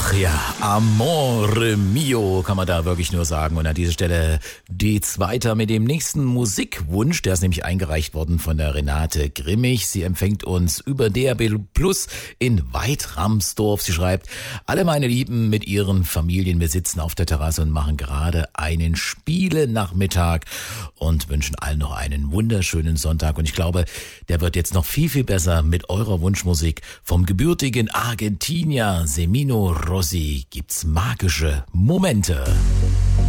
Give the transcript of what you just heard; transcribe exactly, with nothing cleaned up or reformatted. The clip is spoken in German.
Ach ja, Amore mio, kann man da wirklich nur sagen. Und an dieser Stelle geht's weiter mit dem nächsten Musikwunsch. Der ist nämlich eingereicht worden von der Renate Grimmig. Sie empfängt uns über D R B Plus in Weitramsdorf. Sie schreibt: Alle meine Lieben mit ihren Familien, wir sitzen auf der Terrasse und machen gerade einen Spielenachmittag und wünschen allen noch einen wunderschönen Sonntag. Und ich glaube, der wird jetzt noch viel, viel besser mit eurer Wunschmusik. Vom gebürtigen Argentinier Semino Rossi gibt's magische Momente.